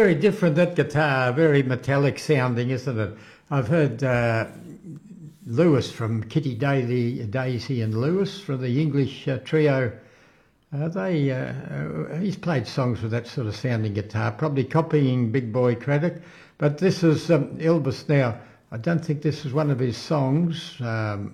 very different, that guitar, very metallic sounding, isn't it? I've heard Lewis from Kitty Daisy and Lewis from the English trio. He's played songs with that sort of sounding guitar, probably copying Big Boy Craddock. But this is Elvis now. I don't think this is one of his songs.